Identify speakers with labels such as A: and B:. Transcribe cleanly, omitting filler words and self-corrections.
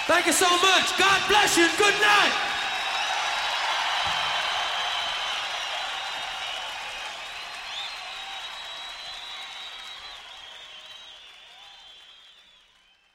A: Thank you so much. God bless you and good night.